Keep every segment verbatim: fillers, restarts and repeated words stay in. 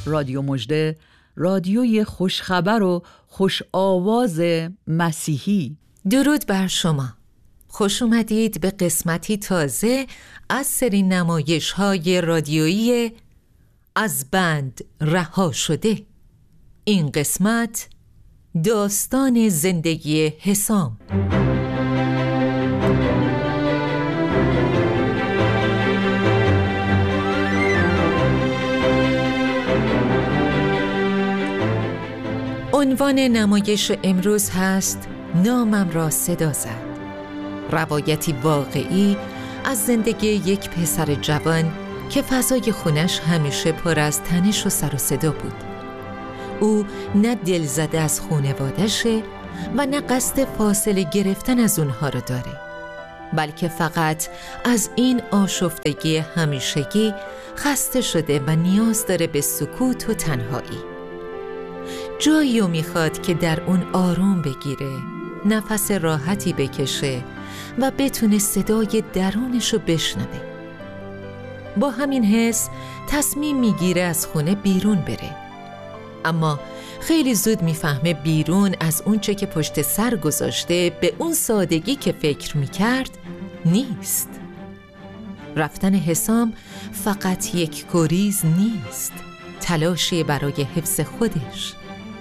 رادیو مژده، رادیوی خوشخبر و خوش آواز مسیحی. درود بر شما. خوش اومدید به قسمتی تازه از سری نمایش‌های رادیویی از بند رها شده. این قسمت داستان زندگی حسام. عنوان نمایش امروز هست نامم را صدا زد. روایتی واقعی از زندگی یک پسر جوان که فضای خونش همیشه پر از تنش و سر و صدا بود. او نه دلزده از خانواده‌شه و نه قصد فاصله گرفتن از اونها رو داره، بلکه فقط از این آشفتگی همیشگی خسته شده و نیاز داره به سکوت و تنهایی. جایی رو میخواد که در اون آروم بگیره، نفس راحتی بکشه و بتونه صدای درونش رو بشنوه. با همین حس تصمیم میگیره از خونه بیرون بره، اما خیلی زود میفهمه بیرون از اونچه که پشت سر گذاشته به اون سادگی که فکر میکرد نیست. رفتن حسام فقط یک گریز نیست، تلاشی برای حفظ خودش.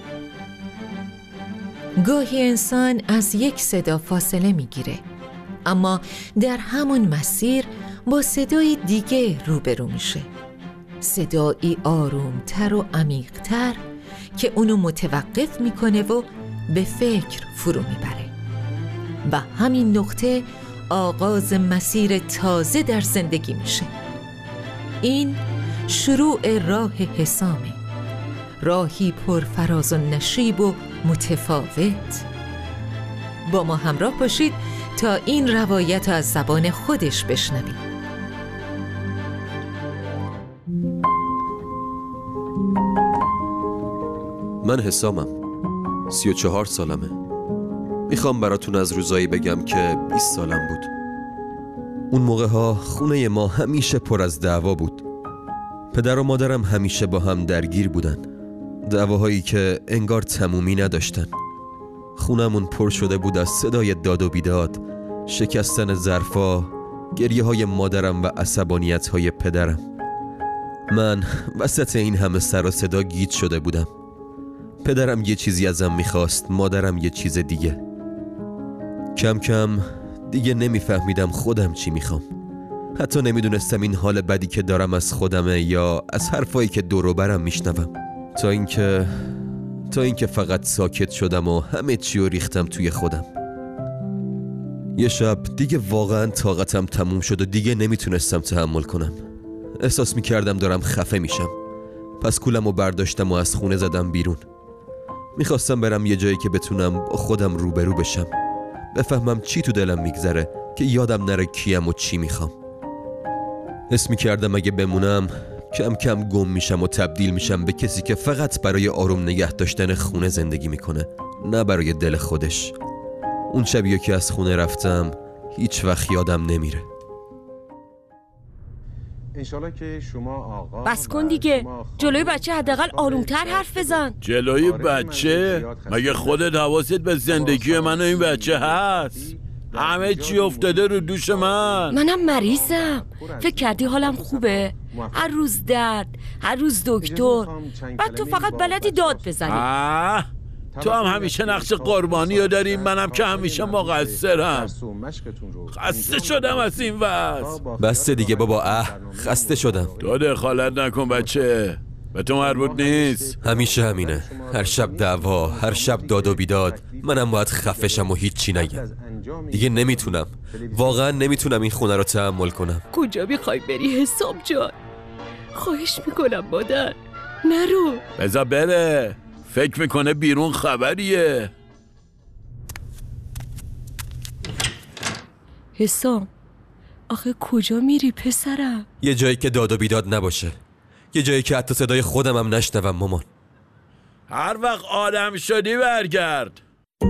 گاهی انسان از یک صدا فاصله میگیره، اما در همون مسیر با صدای دیگه روبرو میشه، صدایی آرومتر و عمیق‌تر که اونو متوقف میکنه و به فکر فرو میبره. و همین نقطه آغاز مسیر تازه در زندگی میشه. این شروع راه حسامه، راهی پر فراز و نشیب و متفاوت. با ما همراه باشید تا این روایت از زبان خودش بشنوید. من حسامم، سی و چهار سالمه. میخوام براتون از روزایی بگم که بیست سالم بود. اون موقع ها خونه ما همیشه پر از دعوا بود. پدر و مادرم همیشه با هم درگیر بودن، دعواهایی که انگار تمومی نداشتن. خونمون پر شده بود از صدای داد و بیداد، شکستن ظرفا، گریه های مادرم و عصبانیت های پدرم. من وسط این همه سر و صدا گیج شده بودم. پدرم یه چیزی ازم میخواست، مادرم یه چیز دیگه. کم کم دیگه نمیفهمیدم خودم چی میخوام. حتی نمیدونستم این حال بدی که دارم از خودمه یا از حرفایی که دور و برم میشنوم. تا اینکه تا اینکه فقط ساکت شدم و همه چی رو ریختم توی خودم. یه شب دیگه واقعا طاقتم تموم شد و دیگه نمیتونستم تحمل کنم. احساس میکردم دارم خفه میشم. پس کولم رو برداشتم و از خونه زدم بیرون. میخواستم برم یه جایی که بتونم با خودم روبرو بشم، بفهمم چی تو دلم میگذره، که یادم نره کیم و چی میخوام. حس میکردم اگه بمونم کم کم گم میشم و تبدیل میشم به کسی که فقط برای آروم نگه داشتن خونه زندگی میکنه، نه برای دل خودش. اون شبیه که از خونه رفتم هیچ وقت یادم نمیره. انشالله که شما آقا بس کن دیگه، جلوی بچه حداقل آرومتر حرف بزن. جلوی بچه؟ مگه خودت حواست به زندگی من و این بچه هست؟ همه چی افتاده رو دوش من. منم مریضم. فکر کردی حالم خوبه؟ هر روز درد، هر روز دکتر، بعد تو فقط بلدی داد بزنی. آه، تو هم همیشه نقش قربانی رو داری، منم که همیشه مقصرم. خسته شدم از این وضع. بسته دیگه بابا، اه خسته شدم. تو دخالت نکن بچه، به تو مربوط نیست. همیشه همینه، هر شب دعوا، هر شب داد و بیداد. منم باید خفشم و هیچی نگم. دیگه نمیتونم، واقعا نمیتونم این خونه رو تحمل کنم. کجا میخوای بری حسام جان؟ خواهش میکنم مادر نرو. بذار بره، فکر میکنه بیرون خبریه. حسام آخه کجا میری پسرم؟ یه جایی که داد و بیداد نباشه، یه جایی که حتی صدای خودم هم نشنوم. مامان هر وقت آدم شدی برگرد.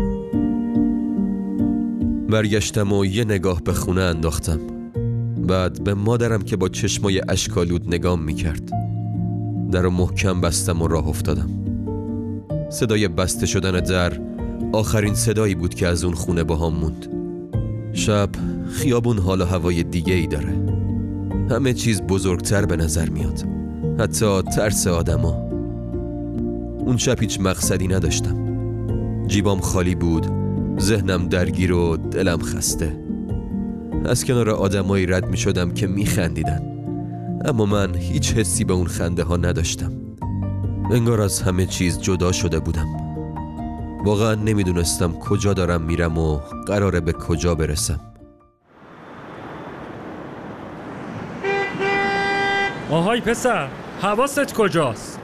برگشتم و یه نگاه به خونه انداختم. بعد به مادرم که با چشمای اشکالود نگام میکرد. در رو محکم بستم و راه افتادم. صدای بسته شدن در آخرین صدایی بود که از اون خونه باهام موند. شب خیابون حال و هوای دیگه ای داره. همه چیز بزرگتر به نظر میاد، حتی ترس آدما. اون شب هیچ مقصدی نداشتم. جیبام خالی بود، ذهنم درگیر و دلم خسته. از کنار آدمایی رد می شدم که می خندیدن، اما من هیچ حسی به اون خنده ها نداشتم. انگار از همه چیز جدا شده بودم. واقعا نمیدونستم کجا دارم میرم و قراره به کجا برسم. آهای پسر، حواست کجاست؟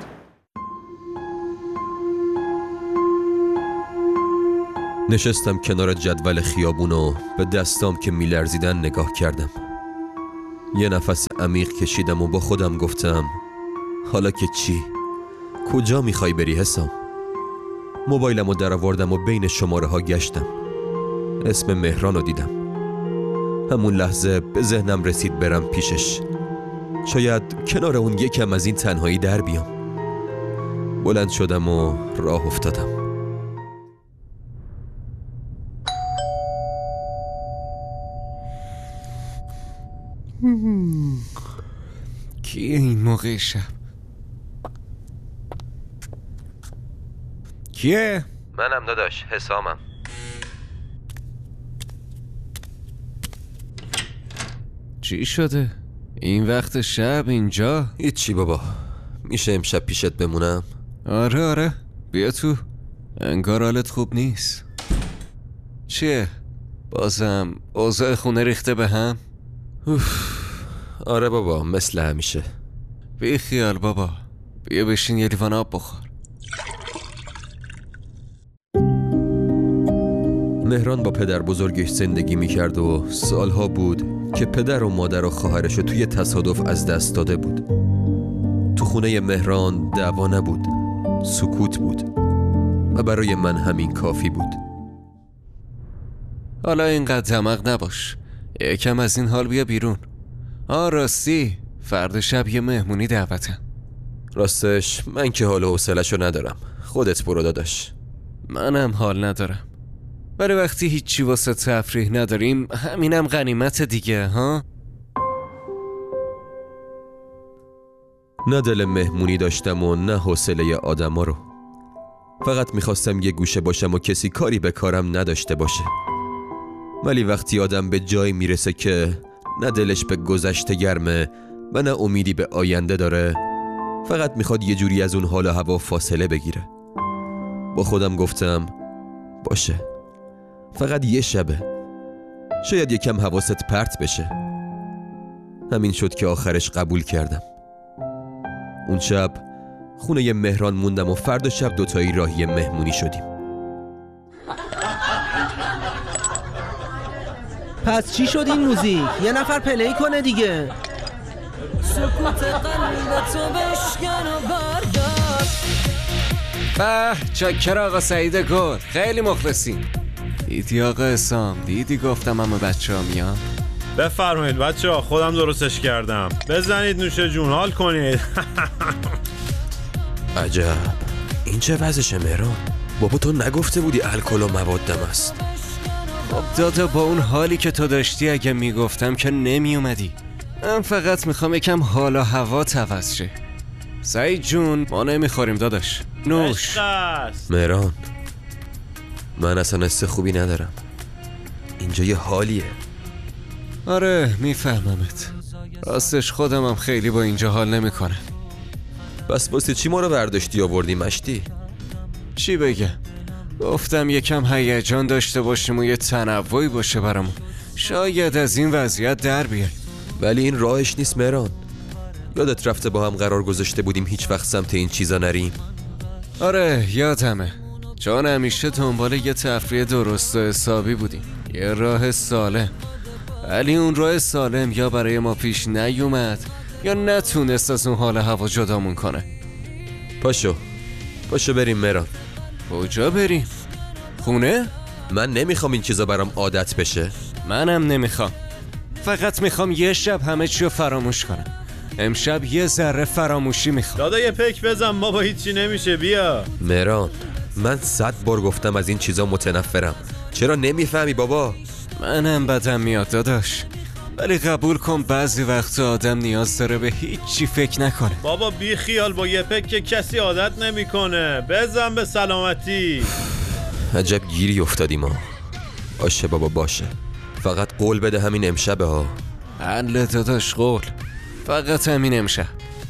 نشستم کنار جدول خیابون و به دستام که میلرزیدن نگاه کردم. یه نفس عمیق کشیدم و با خودم گفتم حالا که چی؟ کجا میخوای بری حسام؟ موبایلم رو در آوردم و بین شماره ها گشتم. اسم مهران رو دیدم. همون لحظه به ذهنم رسید برم پیشش. شاید کنار اون یکم از این تنهایی در بیام. بلند شدم و راه افتادم. کیه این موقع شب؟ کیه؟ منم داداش، حسامم. چی شده؟ این وقت شب اینجا؟ هیچی بابا، میشه امشب پیشت بمونم؟ آره آره بیا تو، انگار حالت خوب نیست. چیه؟ بازم اوضاع خونه ریخته به هم؟ اوف. آره بابا، مثل همیشه. بی خیال بابا، بیا بشین یه لیوان آب بخور. مهران با پدر بزرگش زندگی میکرد و سالها بود که پدر و مادر و خواهرش رو توی تصادف از دست داده بود. تو خونه مهران دعوا نبود، سکوت بود و برای من همین کافی بود. حالا اینقدر دماغ نباش، یکم از این حال بیا بیرون. آه راستی، فردا شب یه مهمونی دعوتم. راستش من که حال و حوصله‌شو ندارم، خودت برو داداش. منم حال ندارم، ولی وقتی هیچی واسه تفریح نداریم همینم غنیمت دیگه ها. نه دل مهمونی داشتم و نه حوصله آدما رو. فقط میخواستم یه گوشه باشم و کسی کاری به کارم نداشته باشه. ولی وقتی آدم به جایی میرسه که نه دلش به گذشته گرمه و نه امیدی به آینده داره، فقط میخواد یه جوری از اون حال و هوا فاصله بگیره. با خودم گفتم باشه، فقط یه شبه، شاید یکم حواست پرت بشه. همین شد که آخرش قبول کردم. اون شب خونه مهران موندم و فردا شب دوتایی راهی مهمونی شدیم. پس چی شد این موزیک؟ یه نفر پلی کنه دیگه. سکوت قلب تو بشکن و بردار. به چاکر آقا سعید گل، خیلی مخلصین. دیدی آقا حسام، دیدی گفتم اما بچه ها میان. بفرمایید بچه ها، خودم درستش کردم. بزنید نوش جون، حال کنید. عجب، این چه وضعشه مهران؟ بابا تو نگفته بودی الکل و موادم است؟ خب دادا، با اون حالی که تو داشتی اگه میگفتم که نمی اومدی. من فقط میخوام یکم حال و هوا عوض شه. سعید جون ما نمیخوریم داداش، نوش. مهران من اصلا حس خوبی ندارم، اینجا یه حالیه. آره میفهممت، راستش خودم هم خیلی با اینجا حال نمیکنم. بس واسه چی ما رو برداشتی آوردی مشتی؟ چی بگم، گفتم یکم هیجان داشته باشیم و یه تنوعی باشه برامون، شاید از این وضعیت در بیای. ولی این راهش نیست مهران. یادت رفته با هم قرار گذاشته بودیم هیچ وقت سمت این چیزا نریم؟ آره یادمه، چون همیشه دنبال یه تفریح درست و حسابی بودیم، یه راه سالم. ولی اون راه سالم یا برای ما پیش نیومد یا نتونست از اون حال هوا جدامون کنه. پاشو پاشو بریم مهران. کجا بریم؟ خونه؟ من نمیخوام این چیزا برام عادت بشه. منم نمیخوام، فقط میخوام یه شب همه چی رو فراموش کنم. امشب یه ذره فراموشی میخوام. دادا یه پک بزن بابا، هیچی نمیشه، بیا. مهران من صد بار گفتم از این چیزا متنفرم، چرا نمیفهمی بابا؟ منم بدم میاد داداش، ولی قبول کن بعضی وقت آدم نیاز داره به هیچی فکر نکنه. بابا بی خیال، با یه پک که کسی عادت نمیکنه. بزن به سلامتی. عجب گیری افتادیم ما. باشه بابا باشه، فقط قول بده همین امشبه ها. حل داداش، قول، فقط همین امشب.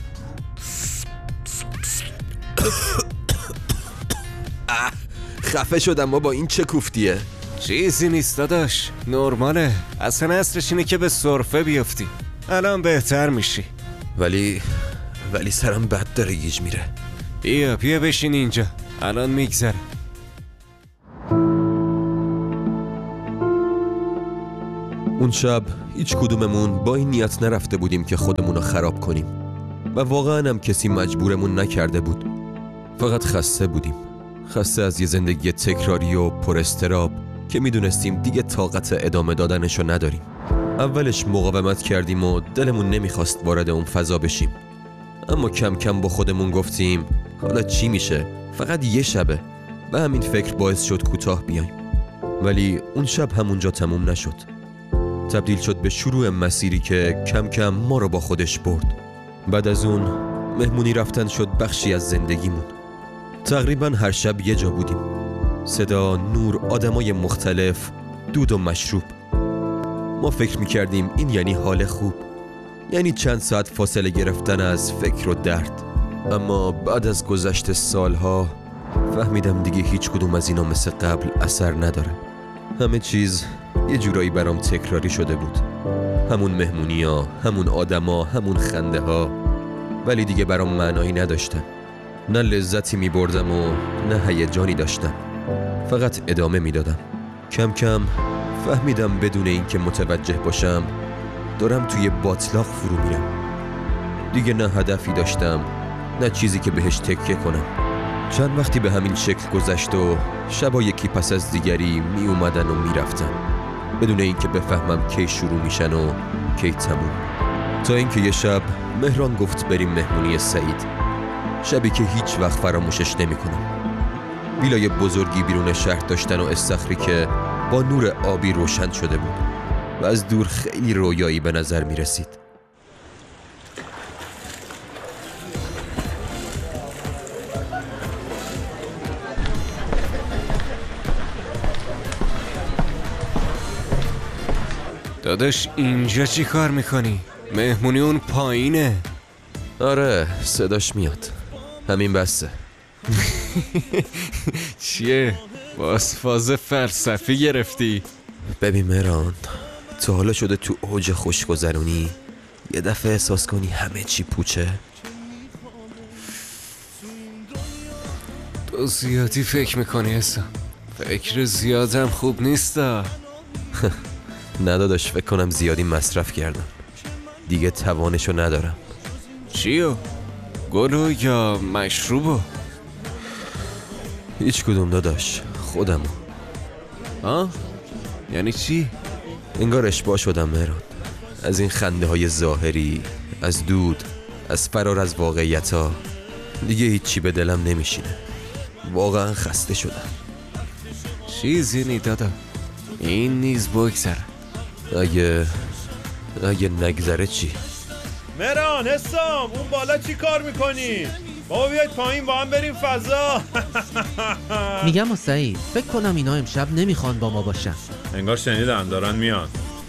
خفه شدم ما، با این چه کوفتیه؟ چیزی نیست داداش، نرماله. اصلا اصلش اینه که به سرفه بیفتی، الان بهتر میشی. ولی ولی سرم بد داره گیج میره. بیا بیا بشین اینجا، الان میگذره. اون شب هیچ کدوممون با این نیت نرفته بودیم که خودمون رو خراب کنیم و واقعا هم کسی مجبورمون نکرده بود. فقط خسته بودیم، خسته از یه زندگی تکراری و پر اضطراب که میدونستیم دیگه طاقت ادامه دادنشو نداریم. اولش مقاومت کردیم و دلمون نمیخواست وارد اون فضا بشیم، اما کم کم با خودمون گفتیم حالا چی میشه، فقط یه شبه، و همین فکر باعث شد کوتاه بیایم. ولی اون شب همونجا تموم نشد، تبدیل شد به شروع مسیری که کم کم ما رو با خودش برد. بعد از اون مهمونی رفتن شد بخشی از زندگیمون. تقریبا هر شب یه جا بودیم، صدا، نور، آدمای مختلف، دود و مشروب. ما فکر میکردیم این یعنی حال خوب، یعنی چند ساعت فاصله گرفتن از فکر و درد. اما بعد از گذشت سالها فهمیدم دیگه هیچ کدوم از اینا مثل قبل اثر نداره. همه چیز یه جورایی برام تکراری شده بود، همون مهمونی ها، همون آدم ها، همون خنده ها، ولی دیگه برام معنایی نداشتن. نه لذتی می بردم و نه هیجانی داشتم، فقط ادامه می دادم. کم کم فهمیدم بدون اینکه متوجه باشم دارم توی باطلاق فرو میرم. دیگه نه هدفی داشتم نه چیزی که بهش تکیه کنم. چند وقتی به همین شکل گذشت و شبا یکی پس از دیگری می اومدن و می رفتن بدون اینکه بفهمم کی شروع میشن و کی تموم. تا اینکه یه شب مهران گفت بریم مهمونی سعید، شبی که هیچ وقت فراموشش نمی کنم. ویلای بزرگی بیرون شهر داشتن و استخری که با نور آبی روشن شده بود و از دور خیلی رویایی به نظر می رسید. داداش اینجا چی کار میکنی؟ مهمونی اون پایینه. آره صداش میاد، همین بسه. چیه؟ باز فاز فلسفی گرفتی؟ ببین مهران، تا حالا شده تو اوج خوشگذرونی یه دفعه احساس کنی همه چی پوچه؟ تو زیادی فکر میکنی حسام، فکر زیادم خوب نیستا. نداداش، فکر کنم زیادی مصرف کردم، دیگه توانشو ندارم. چیو؟ گلو یا مشروبو؟ هیچ کدوم داداش، خودمو. ها؟ یعنی چی؟ انگار اشباع شدم مهران، از این خنده های ظاهری، از دود، از فرار از واقعیت ها. دیگه هیچی به دلم نمیشینه، واقعا خسته شدم. چیزی نی دادا، این نیز بگذره. اگه اگه نگذره چی؟ مهران، حسام، اون بالا چی کار میکنی؟ بابا بیاید پایین با هم بریم فضا. میگم سعید، فکر کنم اینا امشب نمیخوان با ما باشن. انگار شنیدم دارن میان.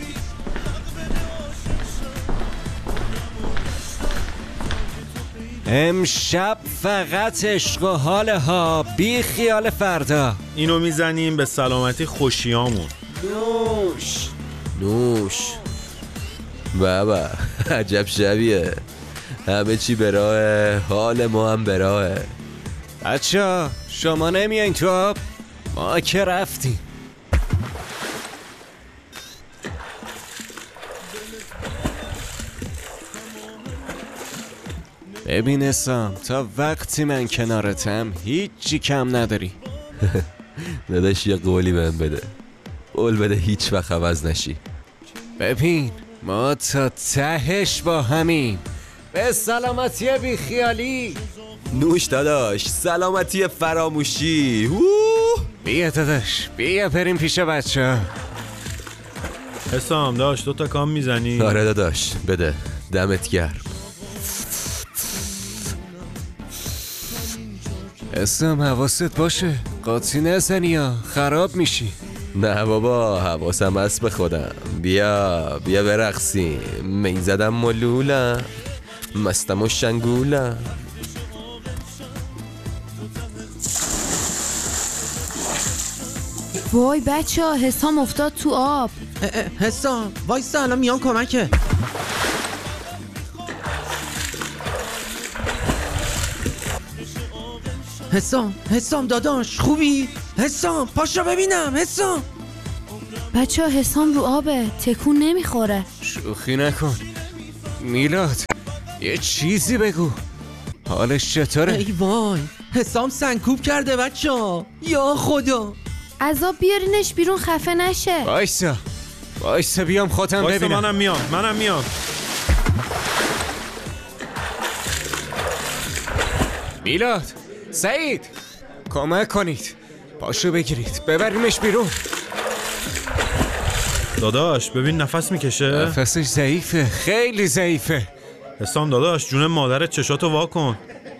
امشب فقط عشق و حاله ها، بی خیال فردا. اینو میزنیم به سلامتی خوشیامون. نوش نوش. بابا عجب شبیه، همه چی به راهه، حال ما هم به راهه. بچه شما نمیاین تو آب؟ ما که رفتیم. ببین حسام، تا وقتی من کنارتم هیچی کم نداری. داداش یه قولی بهم بده، قول بده هیچ وقت عوض نشی. ببین ما تا تهش با همین، به سلامتی بی خیالی. نوش داداش، سلامتی فراموشی. بیا داداش، بیا بریم پیش بچه. حسام داشت دو تا کام میزنی؟ آره داداش بده، دمت گرم. حسام حواست باشه، قاطی نزنی یا خراب میشی. نه بابا، حواسم هست به خودم. بیا بیا برقصیم. می زدم ملولم، مستم و شنگولم. وای بچه ها، حسام افتاد تو آب. حسام وایسا، الان میام کمکه. حسام حسام داداش خوبی؟ حسام پاشو ببینم. حسام بچه ها، حسام رو آبه، تکون نمیخوره. شوخی نکن میلاد، یه چیزی بگو. حالش چطوره؟ ای وای، حسام سنکوب کرده بچه ها. یا خدا، از آب بیارینش بیرون خفه نشه. وایسا وایسا بیام خودم ببینم. وایسا منم میام منم میام میلاد، سعید، کمک کنید، پاشو بگیرید ببریمش بیرون. داداش ببین نفس میکشه. نفسش ضعیفه، خیلی ضعیفه. حسام داداش، جون مادرت چشاتو وا کن.